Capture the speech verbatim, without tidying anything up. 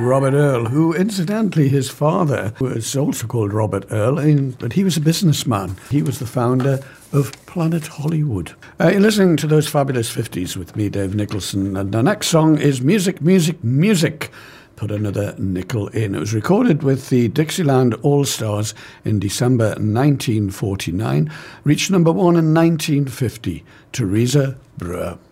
Robert Earl, who, incidentally, his father was also called Robert Earl, in, but he was a businessman. He was the founder of Planet Hollywood. Uh, you're listening to those fabulous fifties with me, Dave Nicholson, and the next song is Music, Music, Music. Put another nickel in. It was recorded with the Dixieland All-Stars in December nineteen forty-nine, reached number one in nineteen fifty. Teresa Brewer.